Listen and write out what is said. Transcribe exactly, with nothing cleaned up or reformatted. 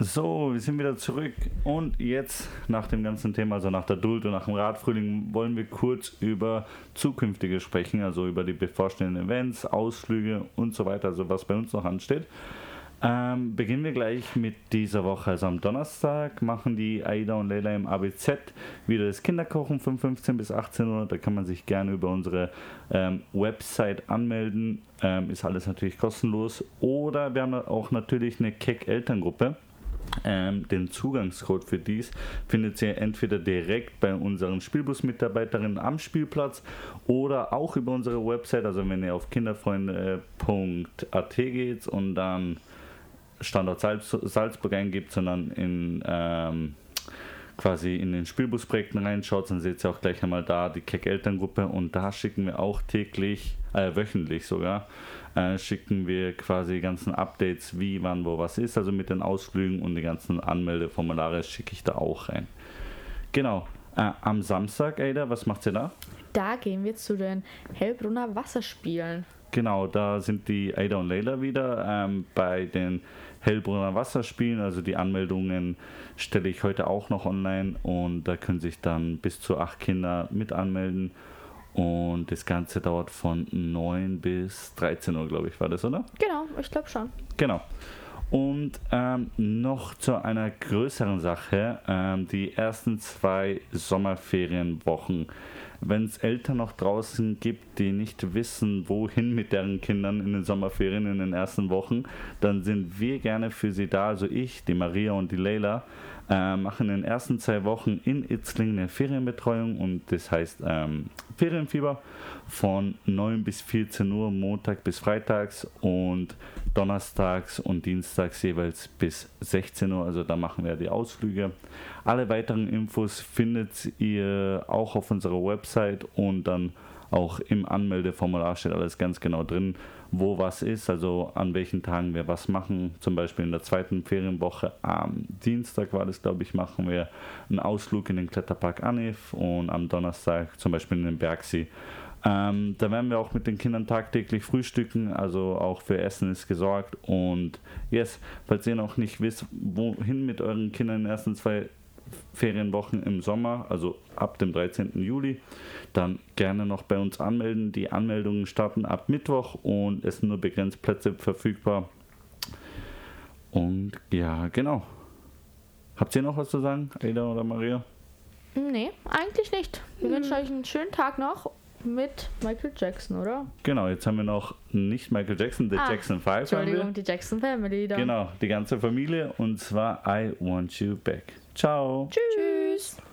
So, wir sind wieder zurück und jetzt nach dem ganzen Thema, also nach der Duld und nach dem Radfrühling, wollen wir kurz über zukünftige sprechen, also über die bevorstehenden Events, Ausflüge und so weiter, also was bei uns noch ansteht. Ähm, beginnen wir gleich mit dieser Woche. Also am Donnerstag machen die Aida und Leila im A B Z wieder das Kinderkochen von fünfzehn bis achtzehn Uhr. Da kann man sich gerne über unsere ähm, Website anmelden. Ähm, ist alles natürlich kostenlos. Oder wir haben auch natürlich eine Keck-Elterngruppe. Ähm, den Zugangscode für dies findet ihr entweder direkt bei unseren Spielbus-Mitarbeiterinnen am Spielplatz oder auch über unsere Website. Also wenn ihr auf kinderfreunde punkt a t geht und dann Standort Salz, Salzburg eingibt, sondern in ähm, quasi in den Spielbusprojekten reinschaut, dann seht ihr auch gleich einmal da die Keck-Elterngruppe und da schicken wir auch täglich, äh, wöchentlich sogar, äh, schicken wir quasi die ganzen Updates, wie, wann, wo was ist, also mit den Ausflügen und die ganzen Anmeldeformulare schicke ich da auch rein. Genau, äh, am Samstag, Ada, was macht ihr da? Da gehen wir zu den Hellbrunner Wasserspielen. Genau, da sind die Ada und Leila wieder ähm, bei den Hellbrunner Wasserspielen. Also die Anmeldungen stelle ich heute auch noch online und da können sich dann bis zu acht Kinder mit anmelden. Und das Ganze dauert von neun bis dreizehn Uhr, glaube ich, war das, oder? Genau, ich glaube schon. Genau. Und ähm, noch zu einer größeren Sache, ähm, die ersten zwei Sommerferienwochen. Wenn es Eltern noch draußen gibt, die nicht wissen, wohin mit deren Kindern in den Sommerferien in den ersten Wochen, dann sind wir gerne für sie da. Also ich, die Maria und die Leila äh, machen in den ersten zwei Wochen in Itzling eine Ferienbetreuung und das heißt ähm, Ferienfieber von neun bis vierzehn Uhr, Montag bis Freitags und Donnerstags und Dienstags jeweils bis sechzehn Uhr. Also da machen wir die Ausflüge. Alle weiteren Infos findet ihr auch auf unserer Website und dann auch im Anmeldeformular steht alles ganz genau drin, wo was ist, also an welchen Tagen wir was machen. Zum Beispiel in der zweiten Ferienwoche am Dienstag war das, glaube ich, machen wir einen Ausflug in den Kletterpark Anif und am Donnerstag zum Beispiel in den Bergsee. Ähm, da werden wir auch mit den Kindern tagtäglich frühstücken, also auch für Essen ist gesorgt. Und yes, falls ihr noch nicht wisst, wohin mit euren Kindern in den ersten zwei Ferienwochen im Sommer, also ab dem dreizehnten Juli, dann gerne noch bei uns anmelden. Die Anmeldungen starten ab Mittwoch und es sind nur begrenzt Plätze verfügbar. Und ja, genau. Habt ihr noch was zu sagen, Ada oder Maria? Nee, eigentlich nicht. Wir hm. wünschen euch einen schönen Tag noch mit Michael Jackson, oder? Genau, jetzt haben wir noch nicht Michael Jackson, The ah, Jackson Five. Entschuldigung, die Jackson Family. Dann. Genau, die ganze Familie und zwar I Want You Back. Ciao. Tschüss. Tschüss.